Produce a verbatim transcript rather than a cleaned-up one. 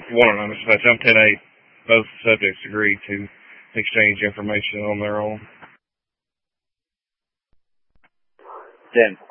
one anonymous match. I'm ten eight. Both subjects agreed to exchange information on their own. Ten.